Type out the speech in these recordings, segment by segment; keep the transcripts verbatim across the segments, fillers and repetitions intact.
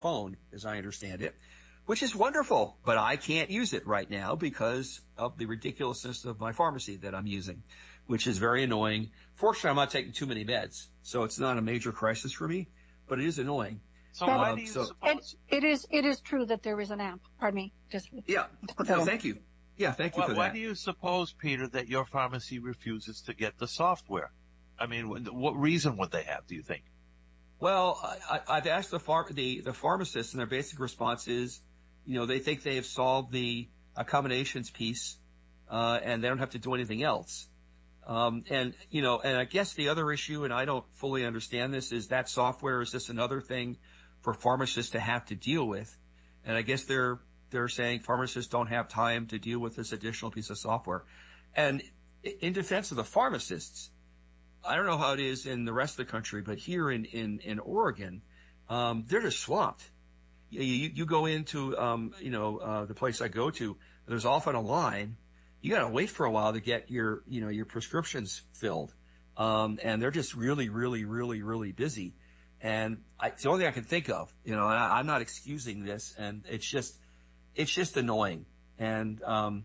phone, as I understand it, which is wonderful, but I can't use it right now because of the ridiculousness of my pharmacy that I'm using, which is very annoying. Fortunately, I'm not taking too many meds, so it's not a major crisis for me, but it is annoying. So That- why do Um, you so, suppose? It, it is it is true that there is an app. Pardon me. Just yeah, to put that no, in. thank you. Yeah, thank you Why, for why that. do you suppose, Peter, that your pharmacy refuses to get the software? I mean, what what reason would they have? Do you think? Well, I, I- I've asked the, phar- the the pharmacists, and their basic response is, you know, they think they have solved the accommodations piece, uh, and they don't have to do anything else. Um, and you know, and I guess the other issue, and I don't fully understand this, is that software is just another thing for pharmacists to have to deal with. And I guess they're they're saying pharmacists don't have time to deal with this additional piece of software. And i- in defense of the pharmacists, I don't know how it is in the rest of the country, but here in in in Oregon, um, they're just swamped. You, you, you go into um, you know uh, the place I go to. There's often a line. You got to wait for a while to get your you know your prescriptions filled, um, and they're just really, really, really, really busy. And I, it's the only thing I can think of. You know, and I, I'm not excusing this, and it's just it's just annoying. And um,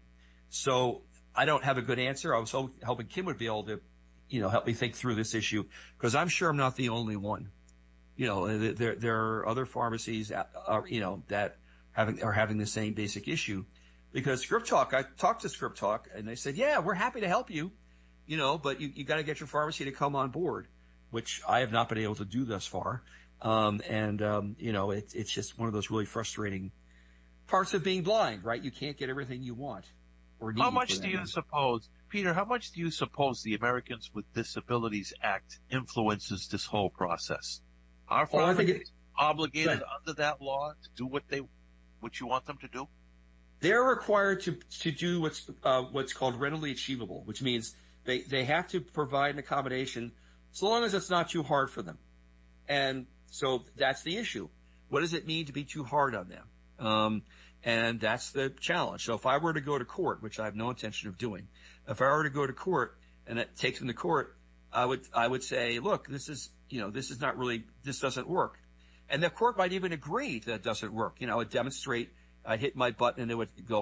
so I don't have a good answer. I was ho- hoping Kim would be able to, you know, help me think through this issue because I'm sure I'm not the only one. You know, there there are other pharmacies, uh, are, you know, that having are having the same basic issue. Because Script Talk, I talked to Script Talk, and they said, "Yeah, we're happy to help you, you know, but you you got to get your pharmacy to come on board," which I have not been able to do thus far. Um, and um, you know, it's it's just one of those really frustrating parts of being blind, right? You can't get everything you want or need. How for much that do you matter. suppose, Peter? How much do you suppose the Americans with Disabilities Act influences this whole process? Are Oh, I think pharmacists it, obligated Right. under that law to do what they, what you want them to do? They're required to to do what's uh, what's called readily achievable, which means they they have to provide an accommodation so long as it's not too hard for them. And so that's the issue. What does it mean to be too hard on them? Um, and that's the challenge. So if I were to go to court, which I have no intention of doing, if I were to go to court and it takes them to court, I would I would say, look, this is you know this is not really this doesn't work, and the court might even agree that it doesn't work. You know, I would demonstrate. I hit my button and it would go,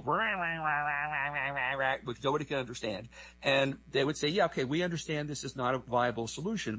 which nobody can understand. And they would say, yeah, okay, we understand this is not a viable solution.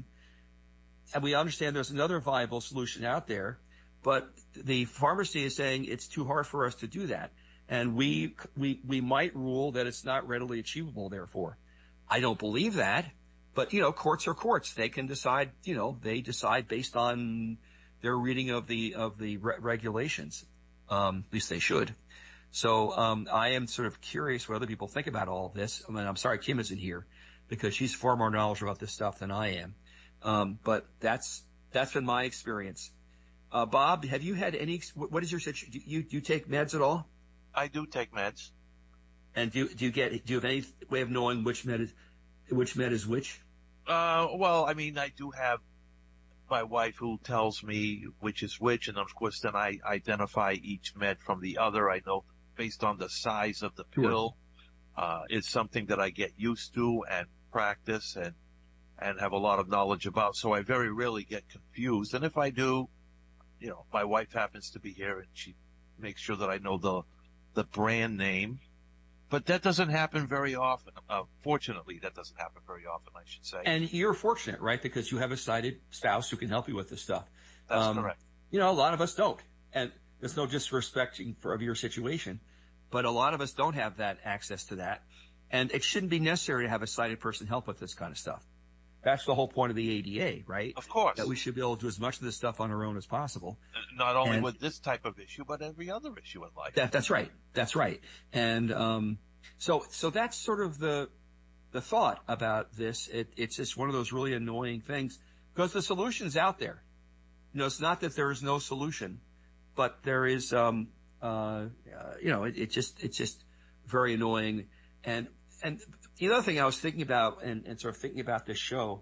And we understand there's another viable solution out there, but the pharmacy is saying it's too hard for us to do that. And we, we, we might rule that it's not readily achievable, therefore. I don't believe that, but you know, courts are courts. They can decide, you know, they decide based on their reading of the, of the re- regulations. Um, at least they should. So, um, I am sort of curious what other people think about all of this. I mean, I'm sorry Kim isn't here because she's far more knowledgeable about this stuff than I am. Um, but that's, that's been my experience. Uh, Bob, have you had any, what is your situation? Do you, do you take meds at all? I do take meds. And do, do you get, do you have any way of knowing which med is, which med is which? Uh, well, I mean, I do have my wife who tells me which is which, and of course then I identify each med from the other. I know based on the size of the Sure. pill, uh, it's something that I get used to and practice and, and have a lot of knowledge about. So I very rarely get confused. And if I do, you know, my wife happens to be here and she makes sure that I know the, the brand name. But that doesn't happen very often. Uh, fortunately, that doesn't happen very often, I should say. And you're fortunate, right? Because you have a sighted spouse who can help you with this stuff. That's Um, correct. You know, a lot of us don't. And there's no disrespecting for, of your situation, but a lot of us don't have that access to that. And it shouldn't be necessary to have a sighted person help with this kind of stuff. That's the whole point of the A D A, right? Of course. That we should be able to do as much of this stuff on our own as possible. Not only And- with this type of issue, but every other issue in life. That, that's right. That's right. And, um, so, so that's sort of the, the thought about this. It, it's just one of those really annoying things because the solution's out there. You know, it's not that there is no solution, but there is, um, uh, uh you know, it, it just, it's just very annoying. And, and the other thing I was thinking about and, and sort of thinking about this show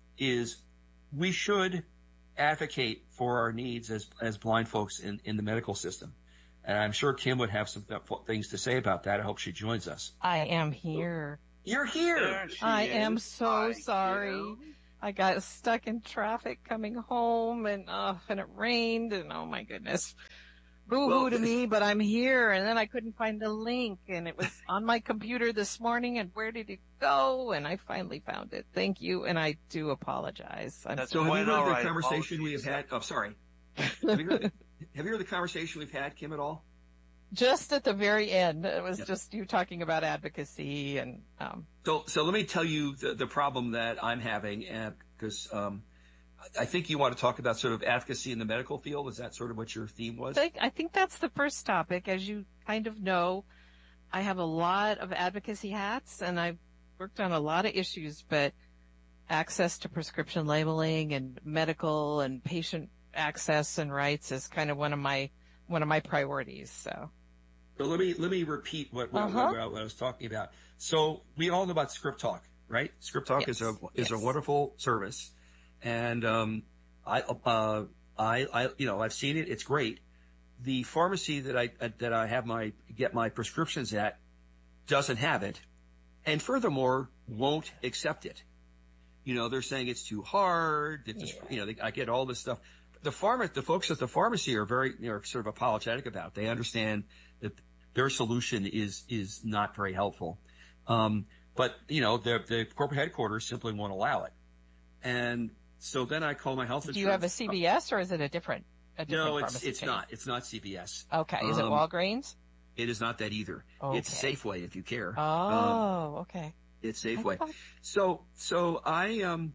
is we should advocate for our needs as, as blind folks in, in the medical system. And I'm sure Kim would have some th- things to say about that. I hope she joins us. I am here. You're here. There she I is. am so Hi, sorry. Kim. I got stuck in traffic coming home and, uh, and it rained and oh my goodness. Boo-hoo Well, to me, but I'm here. And then I couldn't find the link and it was on my computer this morning and where did it go? And I finally found it. Thank you. And I do apologize. I'm That's so have you quite heard all the right. conversation we have Apologies. had? Oh, sorry. Have you heard the, have you heard the conversation we've had, Kim, at all? Just at the very end. It was Yeah. just you talking about advocacy and, um, So, so let me tell you the, the problem that I'm having, because um, I think you want to talk about sort of advocacy in the medical field. Is that sort of what your theme was? I, I think that's the first topic. As you kind of know, I have a lot of advocacy hats and I've worked on a lot of issues, but access to prescription labeling and medical and patient access and rights is kind of one of my, one of my priorities. So. So let me let me repeat what what, Uh-huh. what, what I was talking about. So we all know about Script Talk, right? Script Talk is a Yes. is a Yes. wonderful service, and um, I uh, I I you know I've seen it. It's great. The pharmacy that I uh, that I have my get my prescriptions at doesn't have it, and furthermore won't accept it. You know, they're saying it's too hard. That just, Yeah. you know, they, I get all this stuff. The pharma, the folks at the pharmacy are very, you know, sort of apologetic about it. They understand that their solution is is not very helpful. Um, but you know, the the corporate headquarters simply won't allow it. And so then I call my health insurance. Do you have a C V S or is it a different, a different No, it's pharmacy it's chain? not. It's not C V S. Okay. Is it Um, Walgreens? It is not that either. It's Okay. Safeway, if you care. Oh, Um, okay. it's I Safeway. thought- So so I um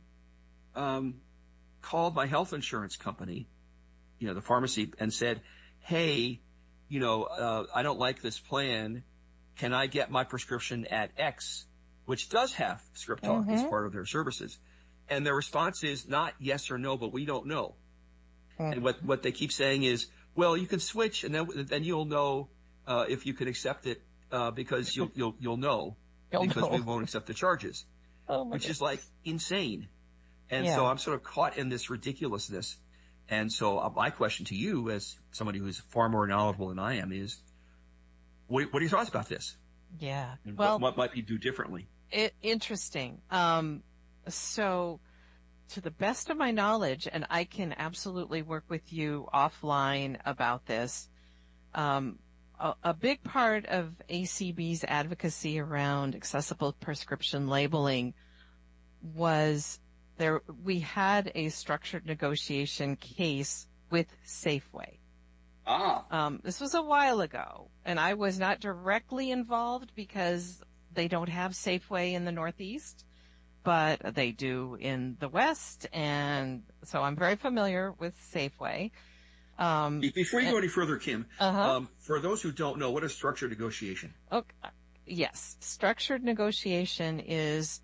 um called my health insurance company, you know, the pharmacy, and said, "Hey, you know, uh, I don't like this plan. Can I get my prescription at X, which does have Script Talk as Mhm. part of their services?" And their response is not yes or no, but we don't know. Mm. And what what they keep saying is, "Well, you can switch, and then then you'll know uh, if you can accept it uh, because you'll you'll you'll know You'll because know. we won't accept the charges," Oh my which goodness. is like insane. And Yeah. so I'm sort of caught in this ridiculousness. And so uh, my question to you, as somebody who's far more knowledgeable than I am, is what, what are your thoughts about this? Yeah. And Well, what, what might we do differently? it, interesting. Um, so to the best of my knowledge, and I can absolutely work with you offline about this, um, a, a big part of A C B's advocacy around accessible prescription labeling was there, we had a structured negotiation case with Safeway. Ah. Um, this was a while ago, and I was not directly involved because they don't have Safeway in the Northeast, but they do in the West, and so I'm very familiar with Safeway. Um, Be- Before you go any further, Kim, uh-huh. um, for those who don't know, what is structured negotiation? Okay. Yes, structured negotiation is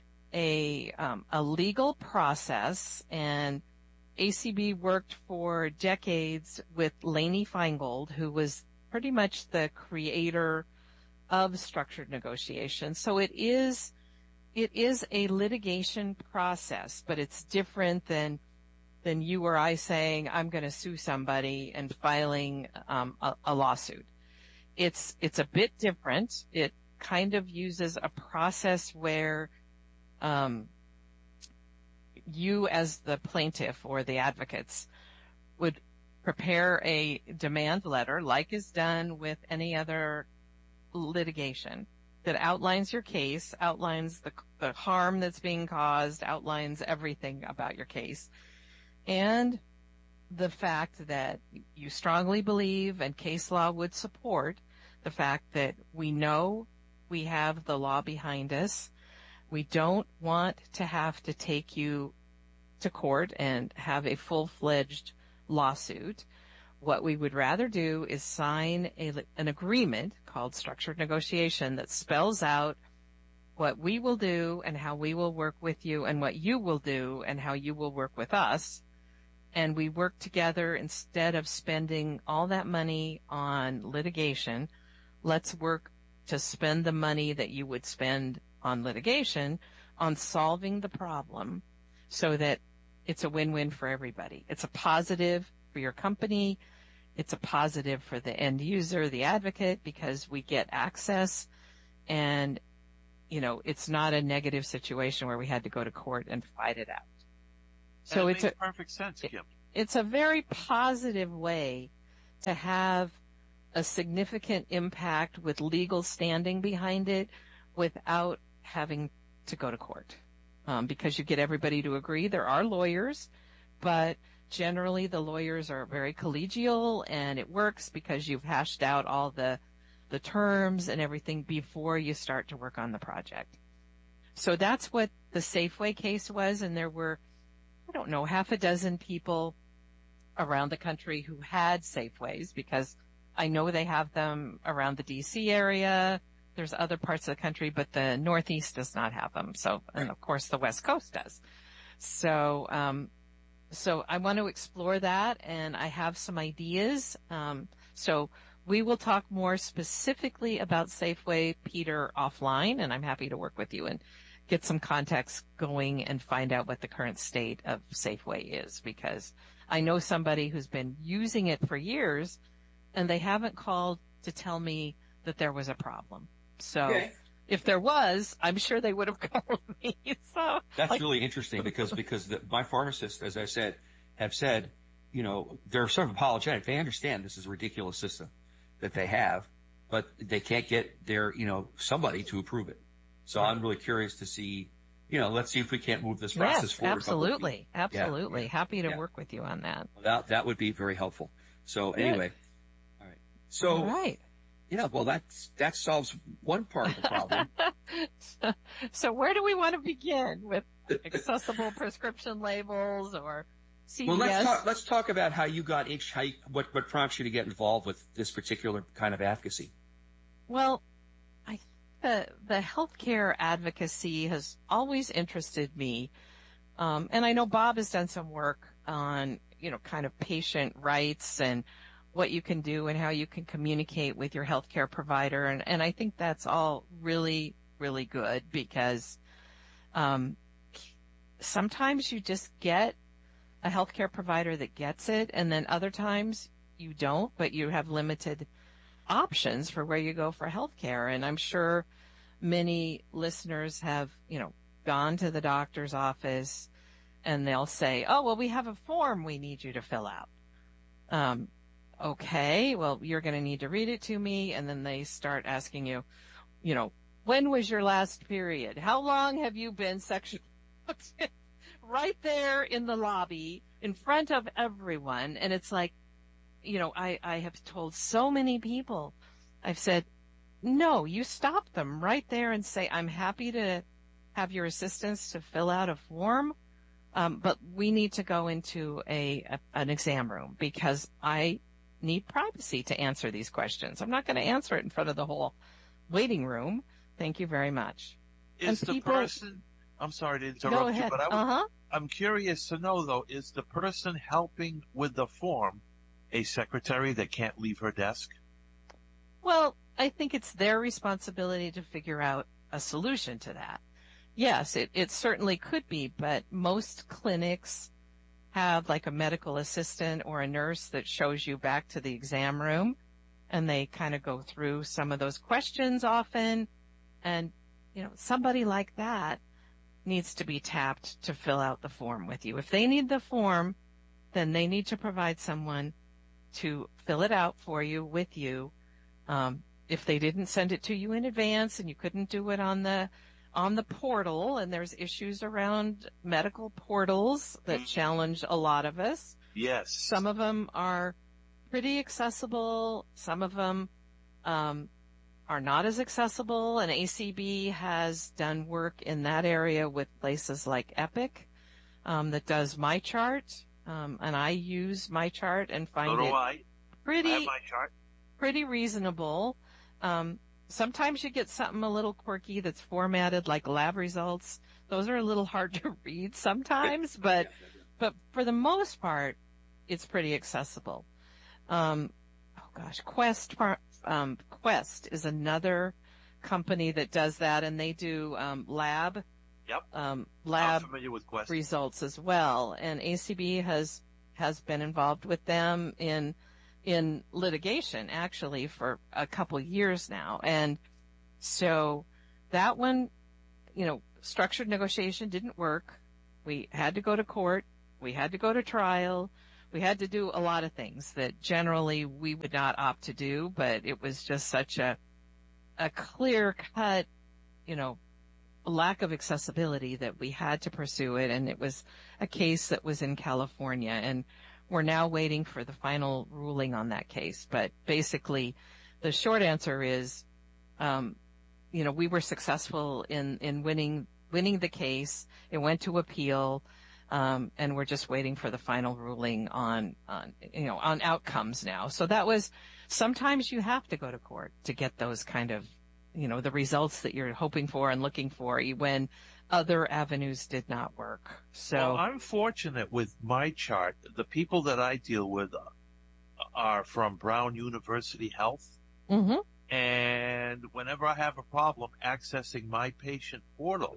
a um, a legal process, and A C B worked for decades with Lainey Feingold, who was pretty much the creator of structured negotiation. So it is it is a litigation process, but it's different than than you or I saying I'm going to sue somebody and filing um, a, a lawsuit. It's it's a bit different. It kind of uses a process where um, you as the plaintiff or the advocates would prepare a demand letter like is done with any other litigation that outlines your case, outlines the, the harm that's being caused, outlines everything about your case. And the fact that you strongly believe and case law would support the fact that we know we have the law behind us. We don't want to have to take you to court and have a full-fledged lawsuit. What we would rather do is sign a, an agreement called structured negotiation that spells out what we will do and how we will work with you and what you will do and how you will work with us. And we work together instead of spending all that money on litigation. Let's work to spend the money that you would spend on litigation on solving the problem so that it's a win-win for everybody. It's a positive for your company. It's a positive for the end user, the advocate, because we get access and you know, it's not a negative situation where we had to go to court and fight it out. So it it's makes a, perfect sense, Kim. it's a very positive way to have a significant impact with legal standing behind it without having to go to court. Um, because you get everybody to agree. There are lawyers, but generally the lawyers are very collegial, and it works because you've hashed out all the the terms and everything before you start to work on the project. So that's what the Safeway case was, and there were, I don't know, half a dozen people around the country who had Safeways, because I know they have them around the D C area. There's other parts of the country, but the Northeast does not have them. So, and of course the West Coast does. So, um, so I want to explore that, and I have some ideas. Um, so we will talk more specifically about Safeway, Peter, offline, and I'm happy to work with you and get some context going and find out what the current state of Safeway is, because I know somebody who's been using it for years, and they haven't called to tell me that there was a problem. So Okay. if there was, I'm sure they would have called me. So That's like, really interesting because because the, my pharmacists, as I said, have said, you know, they're sort of apologetic. They understand this is a ridiculous system that they have, but they can't get their, you know, somebody to approve it. So I'm really curious to see, you know, let's see if we can't move this process yes, forward. absolutely, absolutely. Yeah. Happy to Yeah. work with you on that. That that would be very helpful. So anyway, all right. So All right. yeah, well that's that solves one part of the problem. so, so where do we want to begin with accessible prescription labels or C V S? Well, let's talk. Let's talk about how you got H. How you, what what prompts you to get involved with this particular kind of advocacy. Well, I think the the healthcare advocacy has always interested me, um, and I know Bob has done some work on, you know, kind of patient rights and what you can do and how you can communicate with your healthcare provider, and and I think that's all really really good, because um, sometimes you just get a healthcare provider that gets it, and then other times you don't, but you have limited options for where you go for healthcare. And I'm sure many listeners have, you know, gone to the doctor's office and they'll say, oh, well, we have a form we need you to fill out. Um, okay, well, you're going to need to read it to me. And then they start asking you, you know, when was your last period? How long have you been sexually right there in the lobby in front of everyone? And it's like, you know, I, I have told so many people, I've said, no, you stop them right there and say, I'm happy to have your assistance to fill out a form. Um, but we need to go into a, a an exam room, because I need privacy to answer these questions. I'm not going to answer it in front of the whole waiting room. Thank you very much. Is And the people- person, I'm sorry to interrupt Go you, ahead. but I would, Uh-huh. I'm curious to know, though, is the person helping with the form a secretary that can't leave her desk? Well, I think it's their responsibility to figure out a solution to that. Yes, it, it certainly could be, but most clinics have like a medical assistant or a nurse that shows you back to the exam room, and they kind of go through some of those questions often. And, you know, somebody like that needs to be tapped to fill out the form with you. If they need the form, then they need to provide someone to fill it out for you with you. Um, if they didn't send it to you in advance and you couldn't do it on the on the portal, and there's issues around medical portals that challenge a lot of us. Yes. Some of them are pretty accessible. Some of them um, are not as accessible. And A C B has done work in that area with places like Epic um, that does MyChart. Um, and I use MyChart and So find do it I. I pretty have my chart. pretty reasonable. Um, sometimes you get something a little quirky that's formatted like lab results. Those are a little hard to read sometimes, but but for the most part, it's pretty accessible. Um, oh gosh, Quest um, Quest is another company that does that, and they do um, lab Yep. um, I'm lab familiar with Quest. results as well. And A C B has has been involved with them in in litigation actually for a couple years now. And so that one you know, structured negotiation didn't work. We had to go to court. We had to go to trial. We had to do a lot of things that generally we would not opt to do, but it was just such a, a clear cut, you know, lack of accessibility that we had to pursue it. And it was a case that was in California, and we're now waiting for the final ruling on that case. But basically the short answer is, um, you know, we were successful in, in winning, winning the case. It went to appeal. Um, and we're just waiting for the final ruling on, on, you know, on outcomes now. So that was, sometimes you have to go to court to get those kind of, you know, the results that you're hoping for and looking for when other avenues did not work. So well, I'm fortunate with my chart. The people that I deal with are from Brown University Health. Mm-hmm. And whenever I have a problem accessing my patient portal,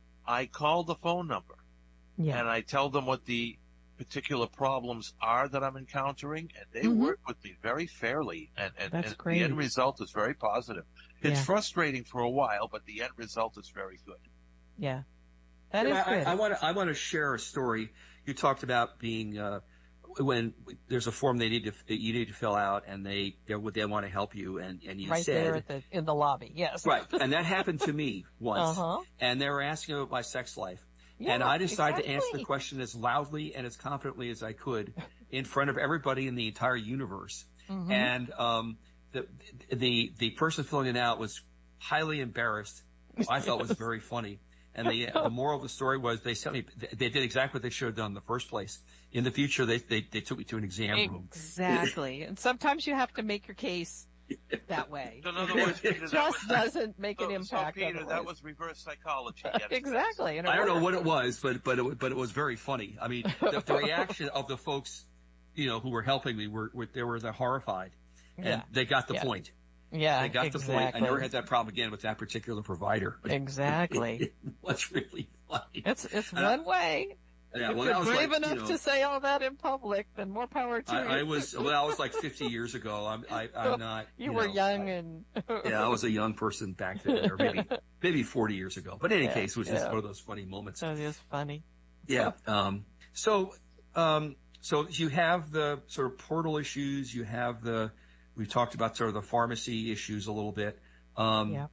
I call the phone number. Yeah. And I tell them what the particular problems are that I'm encountering, and they mm-hmm. work with me very fairly. And, and, That's and great. The end result is very positive. It's Yeah. frustrating for a while, but the end result is very good. Yeah. That You know, is I, good. I want to I want to share a story. You talked about being uh, when there's a form they need to you need to fill out, and they they they want to help you, and and you right said there at the, in the lobby. Yes. right, and that happened to me once, Uh-huh. and they were asking about my sex life. Yeah, and I decided exactly. to answer the question as loudly and as confidently as I could in front of everybody in the entire universe. Mm-hmm. And um, the the the person filling it out was highly embarrassed. I thought was very funny. And the the moral of the story was they sent me. They did exactly what they should have done in the first place. In the future, they they, they took me to an exam room. Exactly. And sometimes you have to make your case that way. In other words, Peter, it that just was, doesn't make an so, impact. So, Peter, otherwise. that was reverse psychology. Yes, exactly. And I don't know what it was, but but it, but it was very funny. I mean, the, the reaction of the folks, you know, who were helping me were, were they were horrified, and yeah. they got the yeah. point. Yeah, they got exactly. the point. I never had that problem again with that particular provider. Exactly. It, it was really funny. It's it's and one I, way. Yeah, if well, you're that was brave like, enough you know, to say all that in public, then more power to I, you. I was well, that was like fifty years ago. I'm I, I'm not. You, you were know, young I, and yeah, I was a young person back then, or maybe maybe forty years ago. But in any yeah, case, it was yeah. just one of those funny moments. That is funny. Yeah. Um, so um, so you have the sort of portal issues. You have the we've talked about sort of the pharmacy issues a little bit. Um, yeah.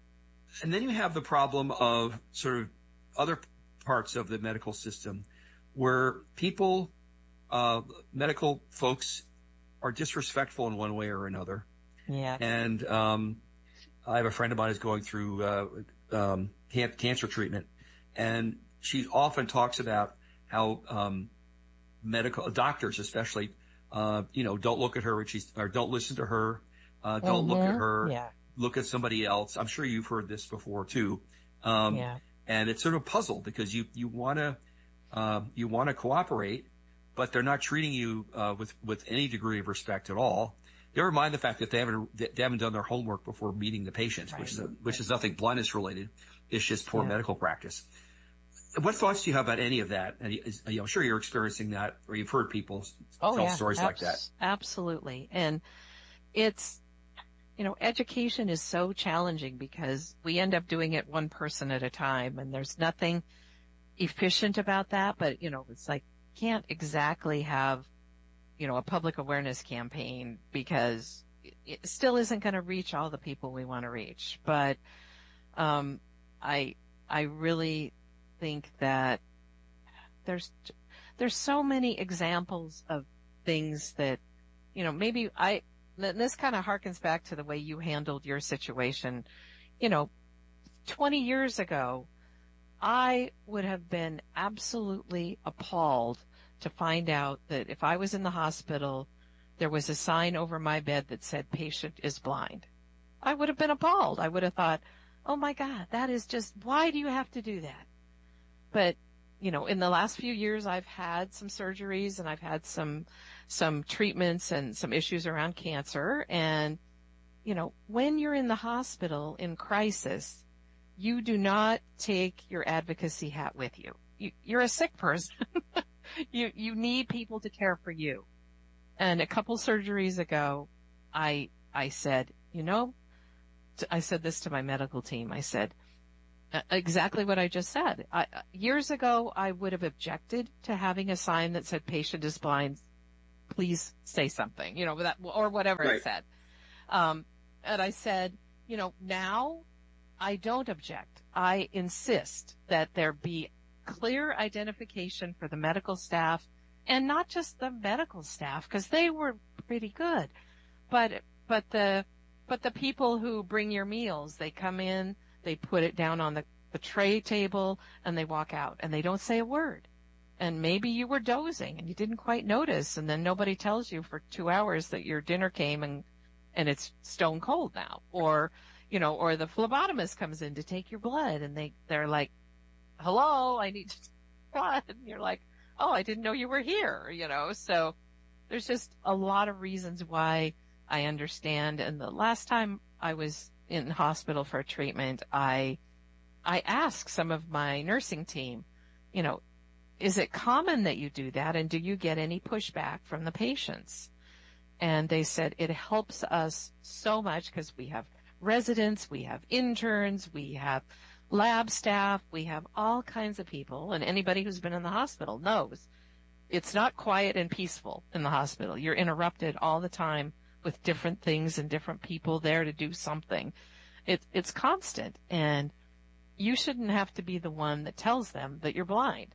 And then you have the problem of sort of other parts of the medical system where people, uh, medical folks are disrespectful in one way or another. Yeah. And, um, I have a friend of mine who's going through, uh, um, can- cancer treatment, and she often talks about how, um, medical doctors, especially, uh, you know, don't look at her when she's, or don't listen to her, uh, don't mm-hmm. look at her. Yeah. Look at somebody else. I'm sure you've heard this before too. Um, yeah. And it's sort of a puzzle because you, you want to, uh, you want to cooperate, but they're not treating you, uh, with, with any degree of respect at all. Never mind the fact that they haven't, they haven't done their homework before meeting the patient, Right. which is, a, which right. is nothing blindness related. It's just poor yeah. medical practice. What thoughts do you have about any of that? And you know, I'm sure you're experiencing that, or you've heard people oh, tell yeah. stories Abs- like that. Absolutely. And it's, you know, education is so challenging because we end up doing it one person at a time, and there's nothing efficient about that. But, you know, it's like, can't exactly have, you know, a public awareness campaign because it still isn't going to reach all the people we want to reach. But, um, I, I really think that there's, there's so many examples of things that, you know, maybe I, this kind of harkens back to the way you handled your situation. You know, twenty years ago, I would have been absolutely appalled to find out that if I was in the hospital, there was a sign over my bed that said patient is blind. I would have been appalled. I would have thought, oh my God, that is just, why do you have to do that? But, you know, in the last few years, I've had some surgeries and I've had some, some treatments and some issues around cancer. And, you know, when you're in the hospital in crisis, you do not take your advocacy hat with you. you you're a sick person. you, you need people to care for you. And a couple surgeries ago, I, I said, you know, I said this to my medical team. I said, Uh, Exactly what I just said. I, uh, years ago, I would have objected to having a sign that said patient is blind. Please say something, you know, that, or whatever Right. it said. Um, and I said, you know, now I don't object. I insist that there be clear identification for the medical staff, and not just the medical staff, because they were pretty good, but, but the, but the people who bring your meals, they come in, they put it down on the, the tray table, and they walk out, and they don't say a word. And maybe you were dozing and you didn't quite notice, and then nobody tells you for two hours that your dinner came and, and it's stone cold now. Or, you know, or the phlebotomist comes in to take your blood, and they, they're like, hello, I need to take blood. And you're like, oh, I didn't know you were here, you know. So there's just a lot of reasons why I understand. And the last time I was in hospital for treatment, I, I asked some of my nursing team, you know, is it common that you do that? And do you get any pushback from the patients? And they said it helps us so much because we have residents, we have interns, we have lab staff, we have all kinds of people. And anybody who's been in the hospital knows it's not quiet and peaceful in the hospital. You're interrupted all the time with different things and different people there to do something. It, it's constant. And you shouldn't have to be the one that tells them that you're blind.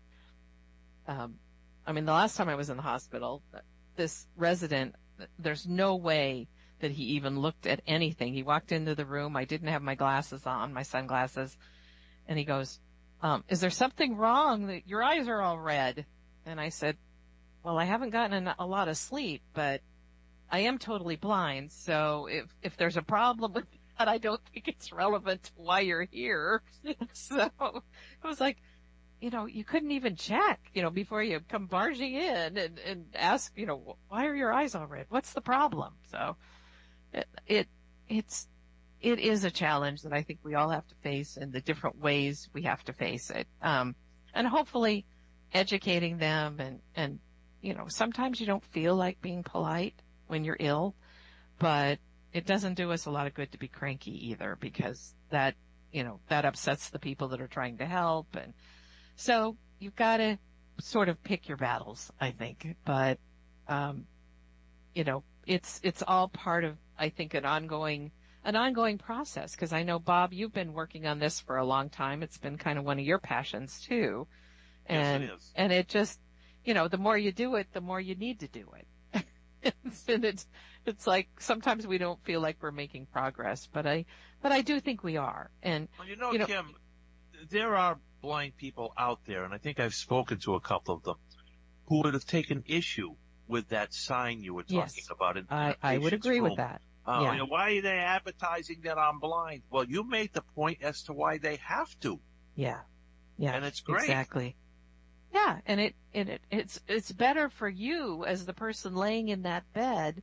Um, I mean, the last time I was in the hospital, this resident, there's no way that he even looked at anything. He walked into the room. I didn't have my glasses on, my sunglasses. And he goes, um, is there something wrong that your eyes are all red? And I said, well, I haven't gotten a, a lot of sleep, but I am totally blind. So if, if there's a problem with that, I don't think it's relevant to why you're here. So it was like, you know, you couldn't even check, you know, before you come barging in and, and ask, you know, why are your eyes all red? What's the problem? So it, it, it's, it is a challenge that I think we all have to face in the different ways we have to face it. Um, and hopefully educating them and, and, you know, sometimes you don't feel like being polite when you're ill, but it doesn't do us a lot of good to be cranky either, because that, you know, that upsets the people that are trying to help. And so you've got to sort of pick your battles, I think. But, um, you know, it's, it's all part of, I think, an ongoing, an ongoing process. Because I know, Bob, you've been working on this for a long time. It's been kind of one of your passions too. And, Yes, it is. and it just, you know, the more you do it, the more you need to do it. And it's, it's like sometimes we don't feel like we're making progress, but I, but I do think we are. And, Well, you know, you know, Kim, there are blind people out there, and I think I've spoken to a couple of them, who would have taken issue with that sign you were talking Yes. about. In I, the I would patient's agree room. with that. Uh, Yeah. you know, why are they advertising that I'm blind? Well, you made the point as to why they have to. Yeah. Yeah. And it's great. Exactly. Yeah. And it, and it, it's, it's better for you as the person laying in that bed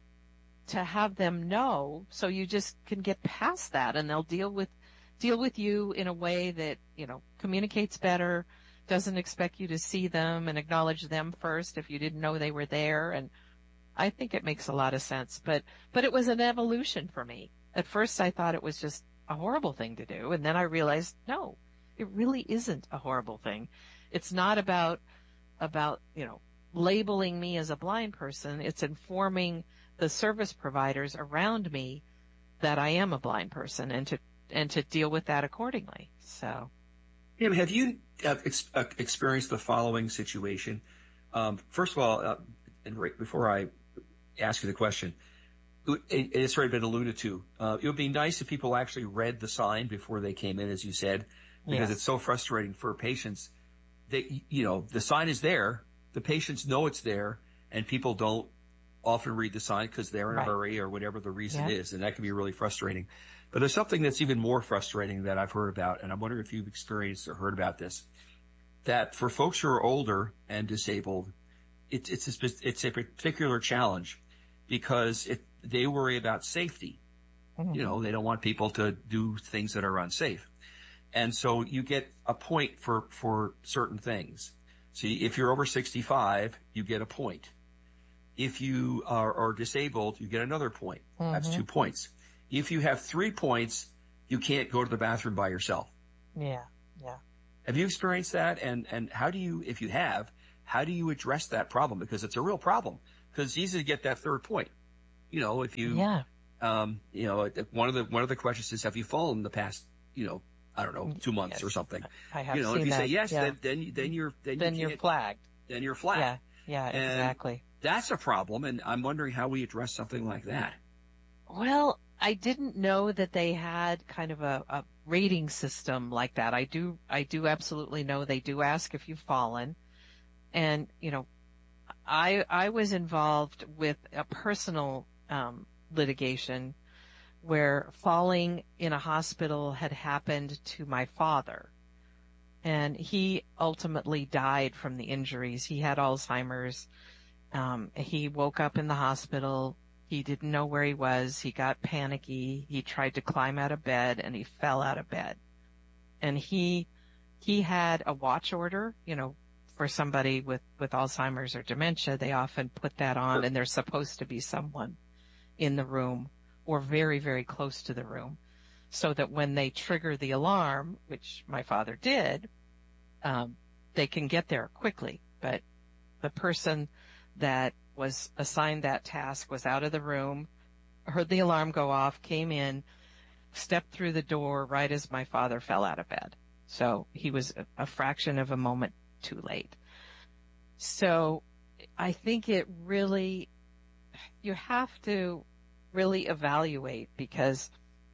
to have them know, so you just can get past that, and they'll deal with, deal with you in a way that, you know, communicates better, doesn't expect you to see them and acknowledge them first if you didn't know they were there. And I think it makes a lot of sense, but, but it was an evolution for me. At first I thought it was just a horrible thing to do. And then I realized, no, it really isn't a horrible thing. It's not about, about, you know, labeling me as a blind person. It's informing the service providers around me that I am a blind person, and to, and to deal with that accordingly. So. Tim, have you uh, ex- uh, experienced the following situation? Um, first of all, uh, and right before I ask you the question, it, it's already been alluded to. Uh, it would be nice if people actually read the sign before they came in, as you said, because Yeah. it's so frustrating for patients. They, you know, the sign is there, the patients know it's there, and people don't often read the sign because they're in Right. a hurry or whatever the reason Yeah. is, and that can be really frustrating. But there's something that's even more frustrating that I've heard about, and I'm wondering if you've experienced or heard about this, that for folks who are older and disabled, it, it's, a, it's a particular challenge because it, they worry about safety. Mm-hmm. You know, they don't want people to do things that are unsafe. And so you get a point for, for certain things. See, if you're over sixty-five, you get a point. If you are, are disabled, you get another point. That's Mm-hmm. two points. If you have three points, you can't go to the bathroom by yourself. Yeah. Yeah. Have you experienced that? And, and how do you, if you have, how do you address that problem? Because it's a real problem. Because it's easy to get that third point. You know, if you, Yeah. um, you know, one of the, one of the questions is, have you fallen in the past, you know, I don't know, two months Yes. or something? I have You know, seen if you that. say yes, yeah. then, then, you- then you're, then, then you you're can't- flagged. then you're flat. Yeah. Yeah, And exactly. that's a problem. And I'm wondering how we address something like that. Well, I didn't know that they had kind of a, a rating system like that. I do, I do absolutely know they do ask if you've fallen. And, you know, I, I was involved with a personal, um, litigation where falling in a hospital had happened to my father. And he ultimately died from the injuries. He had Alzheimer's. Um, he woke up in the hospital. He didn't know where he was. He got panicky. He tried to climb out of bed and he fell out of bed. And he, he had a watch order, you know, for somebody with, with Alzheimer's or dementia. They often put that on and there's supposed to be someone in the room or very, very close to the room so that when they trigger the alarm, which my father did, um, they can get there quickly. But the person that was assigned that task was out of the room, heard the alarm go off, came in, stepped through the door right as my father fell out of bed. So he was a, a fraction of a moment too late. So I think it really, you have to really evaluate because,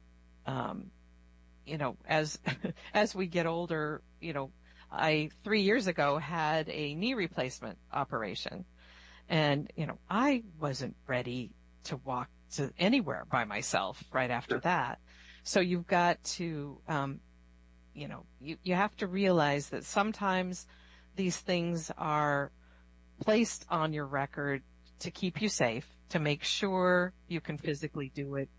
um, you know, as, as we get older, you know, I, three years ago had a knee replacement operation. And, you know, I wasn't ready to walk to anywhere by myself right after that. So you've got to, um, you know, you, you have to realize that sometimes these things are placed on your record to keep you safe, to make sure you can physically do it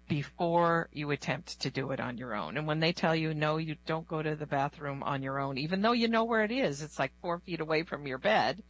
before you attempt to do it on your own. And when they tell you, no, you don't go to the bathroom on your own, even though you know where it is, it's like four feet away from your bed,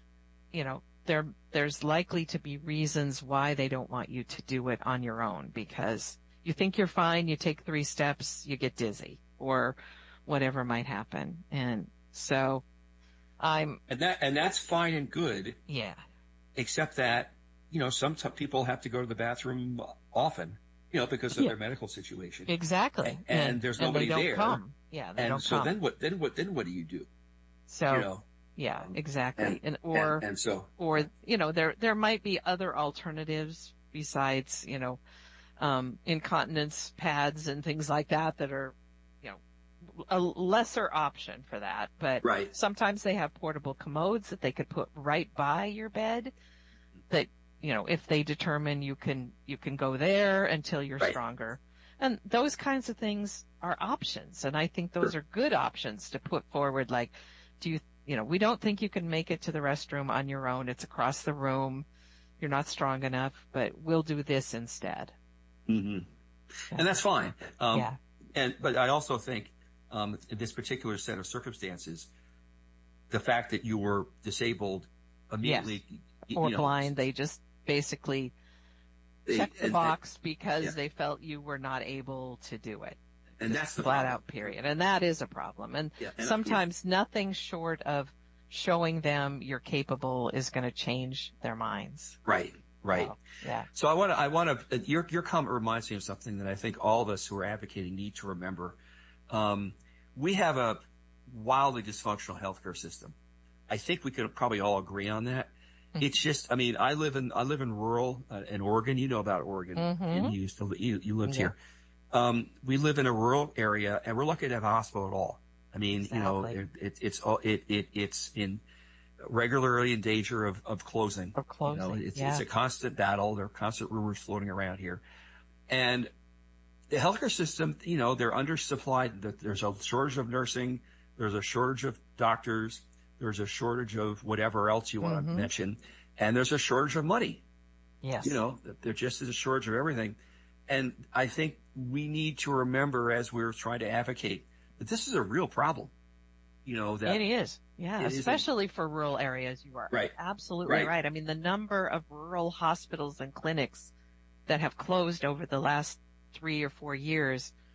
you know, there, there's likely to be reasons why they don't want you to do it on your own because you think you're fine, you take three steps, you get dizzy or whatever might happen. And so I'm, And that, and that's fine and good, yeah, except that, you know, some t- people have to go to the bathroom often, you know, because of Yeah. their medical situation. exactly. And, and there's nobody they don't there. come. Yeah. They And don't so come. then what, then what, then what do you do? so You know, yeah, um, exactly. and- And, or, and, and so, or, you know, there, there might be other alternatives besides, you know, um, incontinence pads and things like that that are, you know, a lesser option for that. But right. sometimes they have portable commodes that they could put right by your bed that, you know, if they determine you can, you can go there until you're Right. stronger. And those kinds of things are options. And I think those are good options to put forward. Like, do you, you know, we don't think you can make it to the restroom on your own. It's across the room. You're not strong enough, but we'll do this instead. Mm-hmm. And that's fine. Um, yeah. And but I also think um, in this particular set of circumstances, the fact that you were disabled immediately, y- Or you know, blind. They just basically they- checked the and- box because yeah. they felt you were not able to do it. and that's the Flat problem. out period. And that is a problem. And Yeah, and- sometimes nothing short of showing them you're capable is going to change their minds. Right, right. So, yeah. So I want to, I want to, your, your comment reminds me of something that I think all of us who are advocating need to remember. Um, we have a wildly dysfunctional healthcare system. I think we could probably all agree on that. Mhm. It's just, I mean, I live in, I live in rural, uh, in Oregon. You know about Oregon. Mhm. And you used to, you, you lived Yeah. here. Um, we live in a rural area and we're lucky to have a hospital at all. I mean, you know, Exactly. it, it, it's all, it, it, it's in regularly in danger of, of closing. Of closing, You know, it's, yeah. it's a constant battle. There are constant rumors floating around here. And the healthcare system, you know, they're undersupplied. There's a shortage of nursing. There's a shortage of doctors. There's a shortage of whatever else you want Mhm. to mention. And there's a shortage of money. Yes. You know, there just is a shortage of everything. And I think we need to remember as we're trying to advocate that this is a real problem. You know, that It is. Yeah. It is a- Especially for rural areas. You are Right. absolutely Right. right. I mean, the number of rural hospitals and clinics that have closed over the last three or four years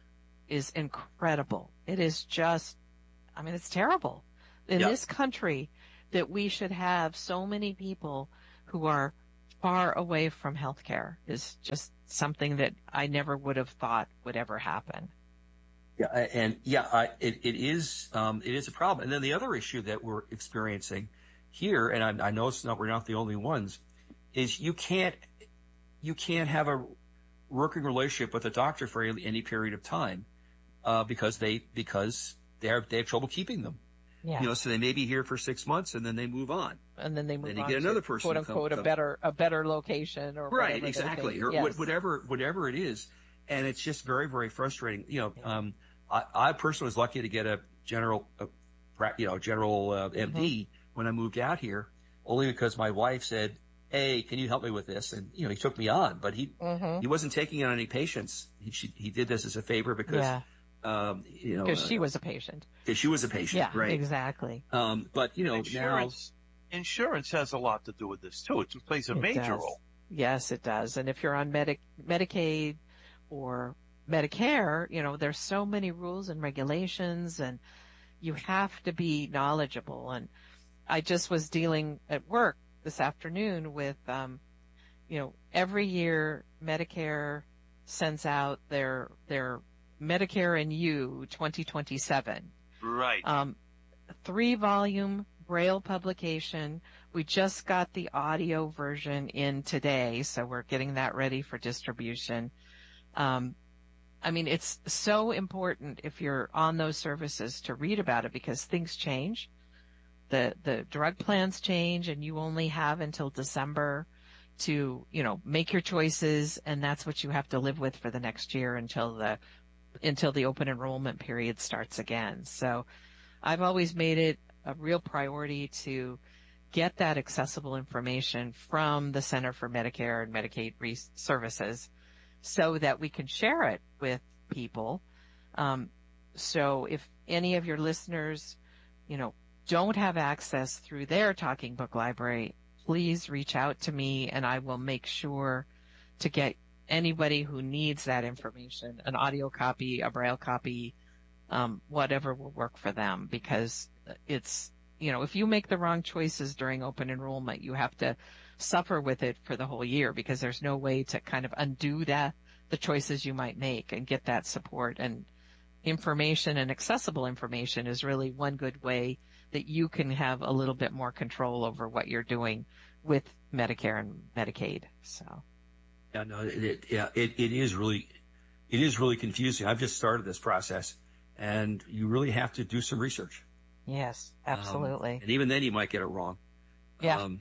is incredible. It is just, I mean, it's terrible in Yeah. this country that we should have so many people who are far away from healthcare is just something that I never would have thought would ever happen. Yeah, and yeah, I, it, it is um, it is a problem. And then the other issue that we're experiencing here, and I, I know it's not we're not the only ones, is you can't you can't have a working relationship with a doctor for any, any period of time uh, because they because they have they have trouble keeping them. Yeah. You know, so they may be here for six months and then they move on. And then they move Then you on get another to, person quote who come- unquote, a come- better, a better location or Right, whatever they exactly, think. or Yes. what- whatever whatever it is, and it's just very very frustrating. You know, um, I, I personally was lucky to get a general, a, pra- you know, general uh, M D when I moved out here, only because my wife said, "Hey, can you help me with this?" And you know, he took me on, but he Mhm. he wasn't taking on any patients. He she, he did this as a favor because Yeah. um, you know Because she uh, was a patient. 'cause she was a patient, Yeah, right? exactly. Um, but you know now. Insurance, insurance has a lot to do with this too. It plays a It major does. role. Yes, it does. And if you're on Medi- Medicaid or Medicare, you know, there's so many rules and regulations and you have to be knowledgeable. And I just was dealing at work this afternoon with, um, you know, every year Medicare sends out their, their Medicare and You twenty twenty-seven. Right. Um, three volume Braille publication. We just got the audio version in today, so we're getting that ready for distribution. Um, I mean, it's so important if you're on those services to read about it because things change. The, the drug plans change and you only have until December to, you know, make your choices. And that's what you have to live with for the next year until the, until the open enrollment period starts again. So I've always made it a real priority to get that accessible information from the Center for Medicare and Medicaid Re- Services so that we can share it with people. Um, so if any of your listeners, you know, don't have access through their Talking Book Library, please reach out to me and I will make sure to get anybody who needs that information, an audio copy, a Braille copy, um, whatever will work for them, because it's, you know, if you make the wrong choices during open enrollment, you have to suffer with it for the whole year because there's no way to kind of undo that, the choices you might make and get that support. And information and accessible information is really one good way that you can have a little bit more control over what you're doing with Medicare and Medicaid. So. Yeah, no, it, it, yeah, it, it is really, it is really confusing. I've just started this process, and you really have to do some research. Yes, Um, absolutely. and even then, you might get it wrong. Yeah. Um,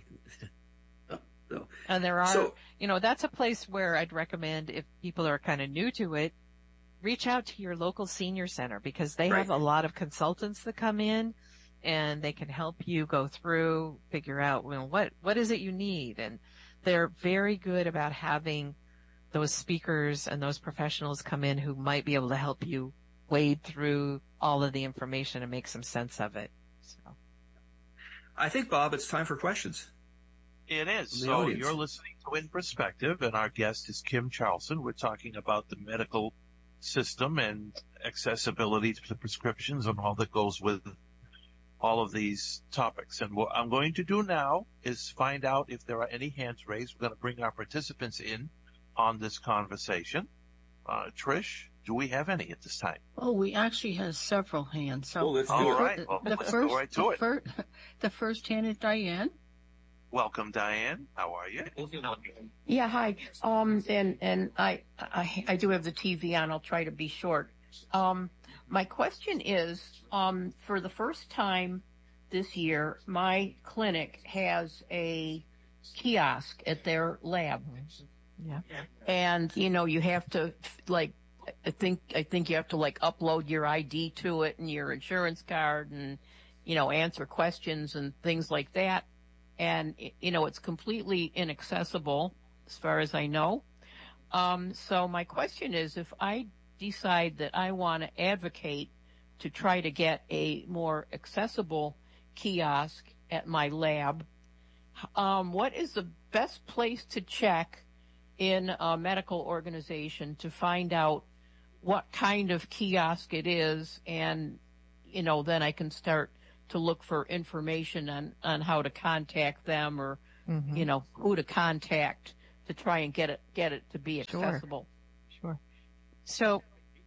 so, And there are, so- you know, that's a place where I'd recommend if people are kind of new to it, reach out to your local senior center because they Right. have a lot of consultants that come in and they can help you go through, figure out, well, what, what is it you need? And they're very good about having those speakers and those professionals come in who might be able to help you wade through all of the information and make some sense of it. So. I think, Bob, it's time for questions. It is. From the So audience. you're listening to In Perspective, and our guest is Kim Charlson. We're talking about the medical system and accessibility to the prescriptions and all that goes with all of these topics. And what I'm going to do now is find out if there are any hands raised. We're going to bring our participants in on this conversation. Uh, Trish, do we have any at this time? Oh, we actually have several hands. So Well, let's All do it. right. Well, the let's first, go right to the, it. fir- the first hand is Diane. Welcome, Diane. How are you? Yeah, hi. Um, and and I, I I do have the T V on. I'll try to be short. Um, my question is, um, for the first time this year, my clinic has a kiosk at their lab, Yeah. and you know you have to like. I think I think you have to like upload your I D to it and your insurance card and you know answer questions and things like that. And, you know, it's completely inaccessible as far as I know. Um, so my question is, if I decide that I want to advocate to try to get a more accessible kiosk at my lab, um, what is the best place to check in a medical organization to find out what kind of kiosk it is, and, you know, then I can start to look for information on, on how to contact them, or, Mhm. you know, who to contact to try and get it, get it to be Sure. accessible. Sure. So,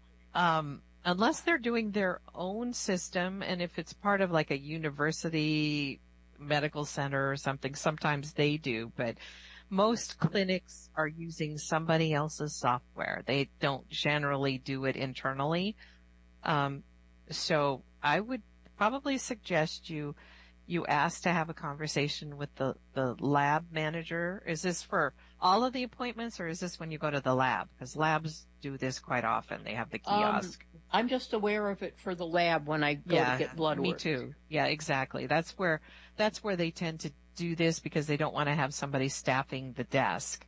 um, unless they're doing their own system, and if it's part of like a university medical center or something, sometimes they do, but most clinics are using somebody else's software. They don't generally do it internally. Um, so I would probably suggest you, you ask to have a conversation with the, the lab manager. Is this for all of the appointments, or is this when you go to the lab? Because labs do this quite often. They have the kiosk. Um, I'm just aware of it for the lab when I go yeah, to get blood me work. too. Yeah, exactly. That's where, that's where they tend to do this, because they don't want to have somebody staffing the desk.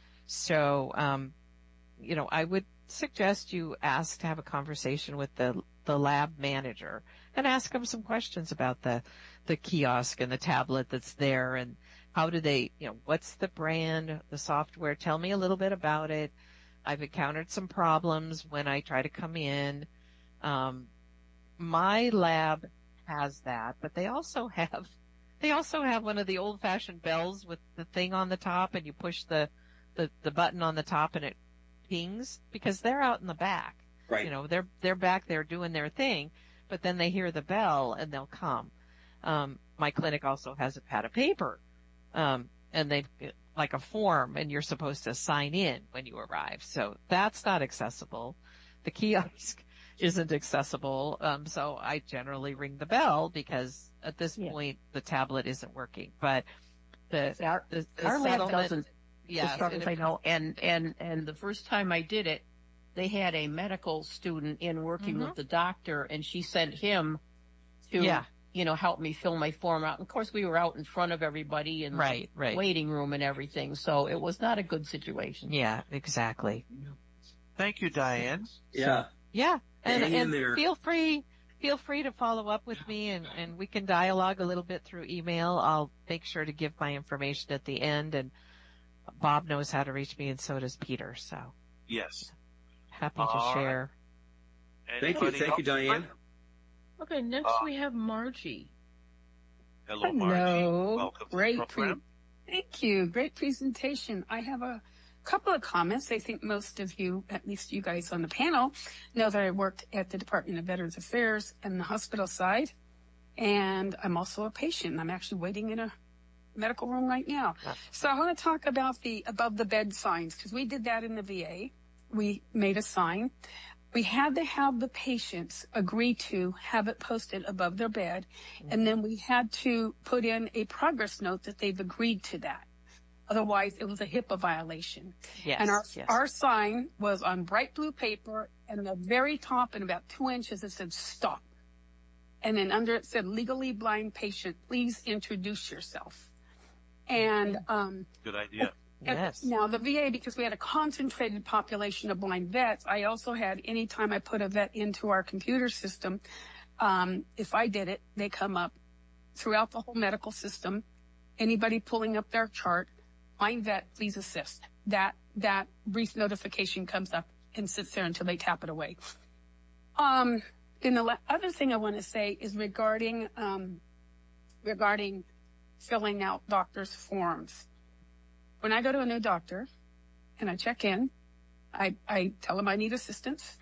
So, um, you know, I would suggest you ask to have a conversation with the, the lab manager and ask them some questions about the, the kiosk and the tablet that's there, and how do they, you know, what's the brand, the software? Tell me a little bit about it. I've encountered some problems when I try to come in. Um, my lab has that, but they also have, they also have one of the old fashioned bells with the thing on the top, and you push the, the, the button on the top and it pings, because they're out in the back. Right. You know, they're, they're back there doing their thing, but then they hear the bell and they'll come. Um, my clinic also has a pad of paper, um, and they've like a form, and you're supposed to sign in when you arrive. So that's not accessible. The kiosk isn't accessible. Um, so I generally ring the bell, because at this Yeah. point the tablet isn't working. But the, Our, the, the our lab settlement- doesn't, yeah, as far and as if- I know. And, and, and the first time I did it, they had a medical student in working Mhm. with the doctor, and she sent him to, Yeah. you know, help me fill my form out. Of course, we were out in front of everybody in Right, the right. waiting room and everything, so it was not a good situation. Yeah, exactly. Thank you, Diane. Yeah. Yeah, and, Hang in and there. feel free, feel free to follow up with me, and, and we can dialogue a little bit through email. I'll make sure to give my information at the end, and Bob knows how to reach me, and so does Peter. So Yes. happy to All right. share. Thank you. Anybody Thank you, else? Diane. Okay, next Uh, we have Margie. Hello, Margie. Hello. Welcome to Great the program. pre- Thank you. Great presentation. I have a couple of comments. I think most of you, at least you guys on the panel, know that I worked at the Department of Veterans Affairs and the hospital side. And I'm also a patient. I'm actually waiting in a medical room right now. So I want to talk about the above the bed signs, because we did that in the V A. We made a sign. We had to have the patients agree to have it posted above their bed, and then we had to put in a progress note that they've agreed to that. Otherwise, it was a HIPAA violation. Yes, And our, yes. our sign was on bright blue paper, and at the very top, in about two inches, it said stop. And then under it said, legally blind patient, please introduce yourself. And um, Good idea. and Yes. now the V A, because we had a concentrated population of blind vets, I also had, anytime I put a vet into our computer system, um, if I did it, they come up throughout the whole medical system. Anybody pulling up their chart, blind vet, please assist. That, that brief notification comes up and sits there until they tap it away. Um, and the la- other thing I want to say is regarding, um, regarding filling out doctors' forms. When I go to a new doctor and I check in, I, I tell them I need assistance,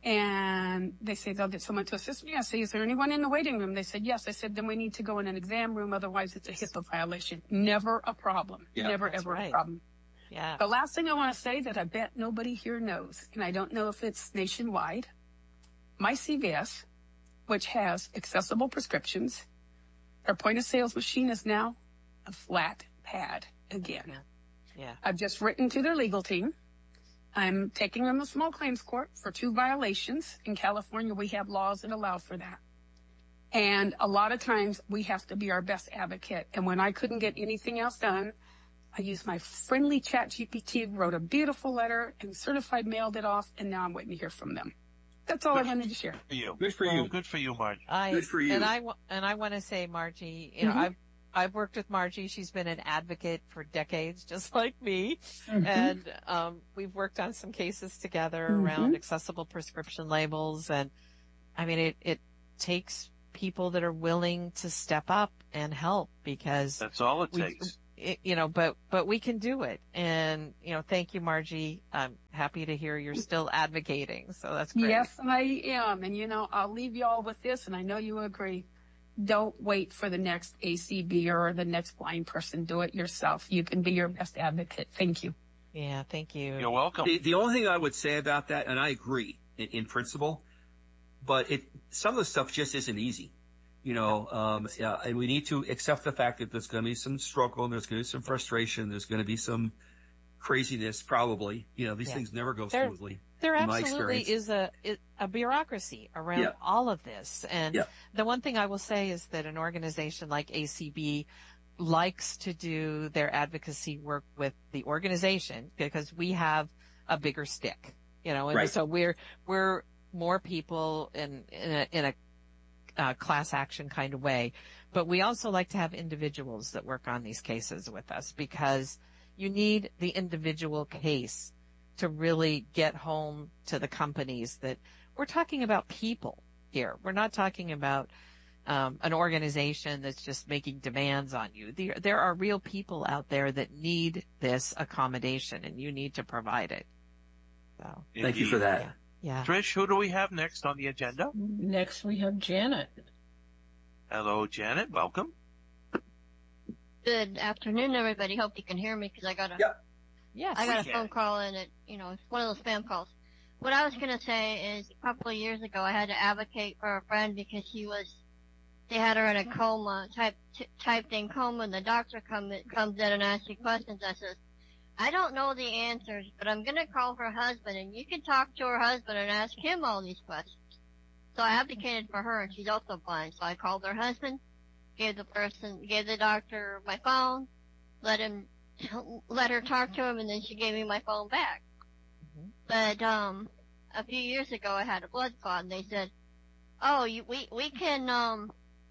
and they say they'll get someone to assist me. I say, is there anyone in the waiting room? They said, yes. I said, then we need to go in an exam room. Otherwise, it's a HIPAA violation. Never a problem. Yeah, Never, that's ever right. a problem. Yeah. The last thing I want to say that I bet nobody here knows, and I don't know if it's nationwide, my C V S, which has accessible prescriptions, our point of sales machine is now a flat pad again. Yeah. I've just written to their legal team. I'm taking them to small claims court for two violations. In California, we have laws that allow for that. And a lot of times we have to be our best advocate. And when I couldn't get anything else done, I used my friendly chat G P T, wrote a beautiful letter, and certified mailed it off, and now I'm waiting to hear from them. That's all I wanted to share. For you. Good for you. Good for you, Margie. I, Good for you. And I, wa- and I want to say, Margie, you know, Mhm. I've, I've worked with Margie. She's been an advocate for decades, just like me. Mhm. And um, we've worked on some cases together Mhm. around accessible prescription labels. And I mean, it, it takes people that are willing to step up and help because That's all it we, takes. it, you know, but, but we can do it. And, you know, thank you, Margie. I'm happy to hear you're still advocating. So that's great. Yes, I am. And, you know, I'll leave you all with this, and I know you agree. Don't wait for the next A C B or the next blind person. Do it yourself. You can be your best advocate. Thank you. Yeah. Thank you. You're welcome. The, the only thing I would say about that, and I agree in, in principle, but it some of the stuff just isn't easy. You know, um, yeah, and we need to accept the fact that there's going to be some struggle, and there's going to be some frustration, there's going to be some craziness, probably. You know, these Yeah. things never go There- smoothly. There in my absolutely experience. is a is a bureaucracy around Yeah. all of this. And Yeah. the one thing I will say is that an organization like A C B likes to do their advocacy work with the organization because we have a bigger stick, you know, and Right. so we're we're more people in in a, in a uh, class action kind of way, but we also like to have individuals that work on these cases with us because you need the individual case to really get home to the companies that we're talking about people here. We're not talking about um, an organization that's just making demands on you. There, there are real people out there that need this accommodation, and you need to provide it. So, Thank you for that. yeah, yeah. Trish, who do we have next on the agenda? Next, we have Janet. Hello, Janet. Welcome. Good afternoon, everybody. Hope you can hear me because I got a Yeah. Yes. I got a can. phone call and it, you know, it's one of those spam calls. What I was gonna say is a couple of years ago I had to advocate for a friend because she was, they had her in a coma, type t- typed in coma, and the doctor come, comes in and asks you questions. I says, I don't know the answers, but I'm gonna call her husband and you can talk to her husband and ask him all these questions. So I advocated for her and she's also blind. So I called her husband, gave the person, gave the doctor my phone, let him let her talk to him, and then she gave me my phone back. Mhm. But um, a few years ago, I had a blood clot, and they said, "Oh, you, we we can um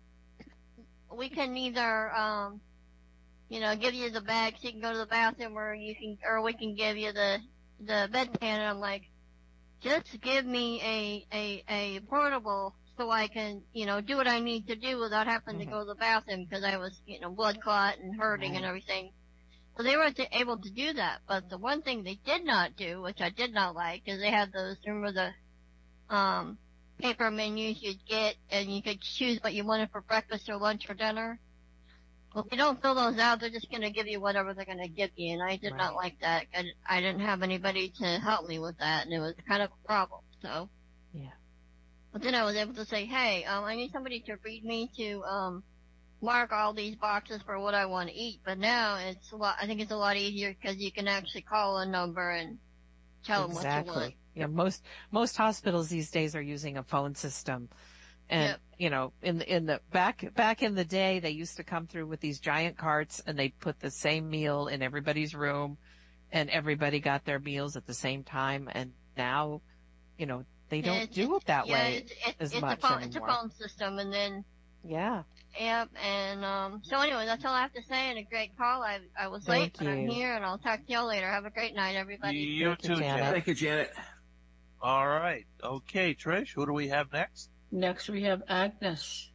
we can either um you know give you the bag so you can go to the bathroom, or you can or we can give you the the bedpan." And I'm like, just give me a a a portable so I can you know do what I need to do without having Mhm. to go to the bathroom because I was you know blood clot and hurting Right. and everything. So they were t- able to do that, but the one thing they did not do, which I did not like, is they had those, remember the, um, paper menus you'd get, and you could choose what you wanted for breakfast or lunch or dinner. Well, if you don't fill those out, they're just gonna give you whatever they're gonna give you, and I did not Right. like that. I, I didn't have anybody to help me with that, and it was kind of a problem, so. Yeah. But then I was able to say, hey, um, I need somebody to read me to, um, mark all these boxes for what I want to eat. But now it's a lot, I think it's a lot easier because you can actually call a number and tell them what you want. Exactly. Yeah, most most hospitals these days are using a phone system, and Yep. you know, in the in the back back in the day, they used to come through with these giant carts, and they put the same meal in everybody's room, and everybody got their meals at the same time. And now, you know, they don't It's- do it that yeah, way it's, it's, as it's much a phone, it's a anymore. phone system, and then Yeah. yep, and um. So anyway, that's all I have to say. And a great call. I I was Thank late, but I'm you. here, and I'll talk to y'all later. Have a great night, everybody. You Thank you, too, Janet. Janet. Thank you, Janet. All right. Okay, Trish, who do we have next? Next, we have Agnes.